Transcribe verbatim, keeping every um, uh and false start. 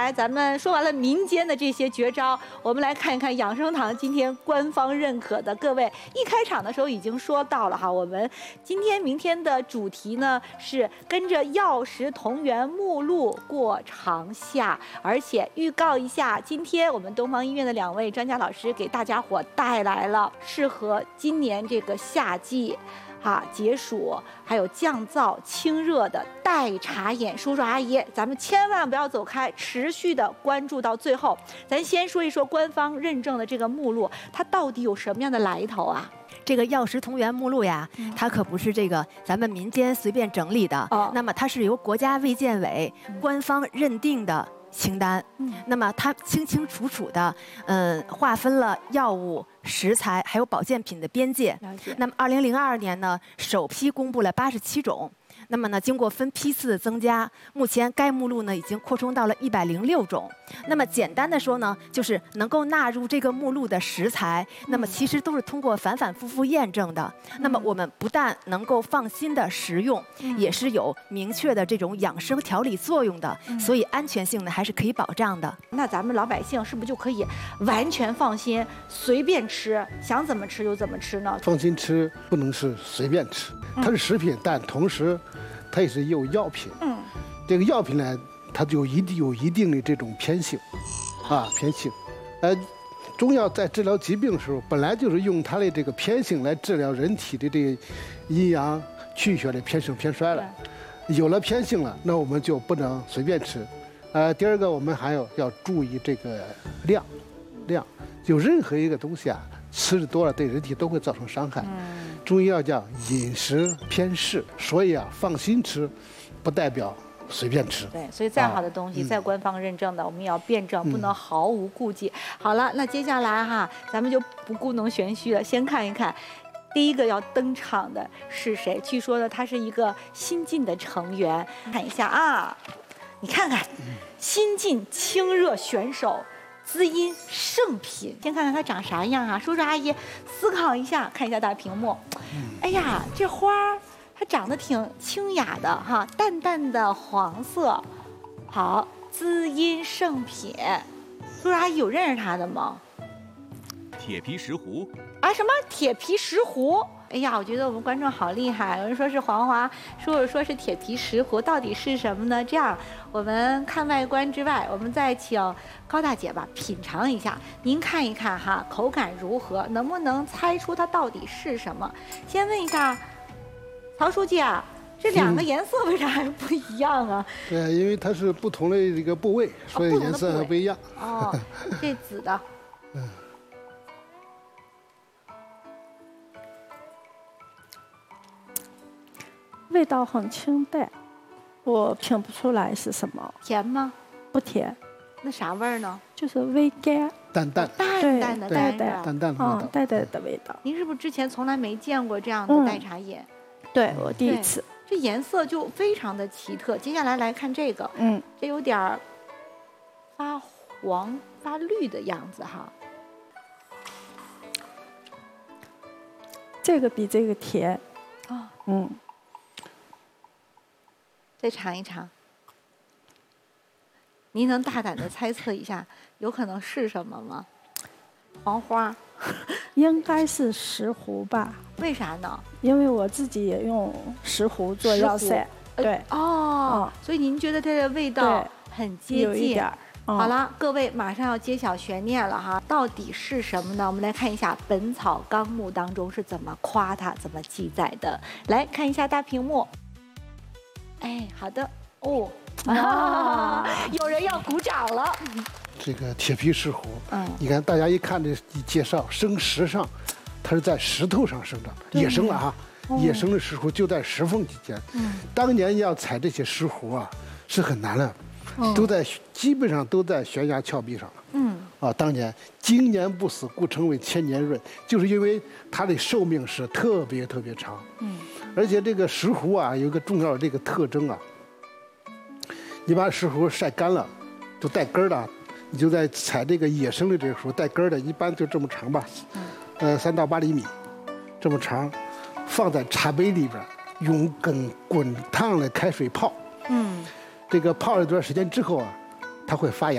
来，咱们说完了民间的这些绝招，我们来看一看养生堂今天官方认可的。各位，一开场的时候已经说到了哈，我们今天、明天的主题呢是跟着药食同源目录过长夏，而且预告一下，今天我们东方医院的两位专家老师给大家伙带来了适合今年这个夏季。啊，解暑还有降燥清热的代茶饮，叔叔阿姨，咱们千万不要走开，持续的关注到最后。咱先说一说官方认证的这个目录，它到底有什么样的来头啊？ 这个药食同源目录呀，它可不是这个咱们民间随便整理的， 哦、 那么它是由国家卫健委官方认定的清单。嗯、那么它清清楚楚的，嗯，划分了药物、食材还有保健品的边界。那么，二零零二年呢，首批公布了八十七种。那么呢，经过分批次的增加，目前该目录呢已经扩充到了一百零六种。那么简单的说呢，就是能够纳入这个目录的食材，那么其实都是通过反反复复验证的。那么我们不但能够放心的食用，也是有明确的这种养生调理作用的，所以安全性呢还是可以保障的。 那咱们老百姓是不是就可以完全放心，随便吃，想怎么吃就怎么吃呢？ 放心吃不能是随便吃，它是食品，但同时。它也是有药品，嗯，这个药品呢，它就一定有一定的这种偏性，啊，偏性，呃，中药在治疗疾病的时候，本来就是用它的这个偏性来治疗人体的这个阴阳气血的偏盛偏衰了。有了偏性了，那我们就不能随便吃。呃，第二个，我们还要要注意这个量，量，就任何一个东西啊，吃的多了对人体都会造成伤害。嗯中医药叫饮食偏适，所以啊，放心吃，不代表随便吃。 对，所以再好的东西，啊、再官方认证的，我们也要辩证，嗯、不能毫无顾忌。好了，那接下来哈，咱们就不故弄玄虚了，先看一看，第一个要登场的是谁？据说呢，他是一个新晋的成员。看一下啊，你看看，新晋清热选手。滋阴圣品，先看看它长啥样啊？叔叔阿姨思考一下，看一下大屏幕。哎呀，这花儿它长得挺清雅的哈，淡淡的黄色。好，滋阴圣品，叔叔阿姨有认识它的吗？ 铁皮石斛啊？什么铁皮石斛？哎呀，我觉得我们观众好厉害，有人说是黄花，叔叔说是铁皮石斛，到底是什么呢？这样，我们看外观之外，我们再请高大姐吧品尝一下，您看一看哈，口感如何？能不能猜出它到底是什么？先问一下曹书记啊，这两个颜色为啥还不一样啊？ 对、嗯，因为它是不同的这个部位，所以颜色还不一样。 哦，这紫的。嗯。 味道很清淡，我品不出来是什么。 甜吗？ 不甜。 那啥味儿呢？ 就是微甘， 淡淡， 淡淡的， 淡淡淡淡的味道， 淡淡的味道。 您是不是之前从来没见过这样的代茶饮？ 嗯、对，我第一次。 这颜色就非常的奇特。接下来来看这个，嗯，这有点儿发黄发绿的样子哈。 这个比这个甜。 哦， 嗯。 再尝一尝，您能大胆的猜测一下，有可能是什么吗？黄花， 应该是石斛吧？ 为啥呢？ 因为我自己也用石斛做药膳。对， 哦、嗯，所以您觉得它的味道很接近？ 有一点。 嗯、好了，各位马上要揭晓悬念了哈，到底是什么呢？我们来看一下《本草纲目》当中是怎么夸它、怎么记载的。来看一下大屏幕。哎，好的哦，啊，有人要鼓掌了。 这个铁皮石斛，嗯，你看大家一看这介绍，生石上，它是在石头上生长的，野生的啊，哦、野生的石斛就在石缝之间。嗯，当年要采这些石斛啊，是很难的，哦、都在基本上都在悬崖峭壁上了。嗯，啊，当年经年不死，故称为千年润，就是因为它的寿命是特别特别长。嗯。而且这个石斛啊，有一个重要的这个特征啊，你把石斛晒干了，就带根儿的，你就在采这个野生的这个斛带根儿的，一般就这么长吧，呃，三到八厘米，这么长，放在茶杯里边，用滚滚烫的开水泡，嗯，这个泡了一段时间之后啊，它会发芽。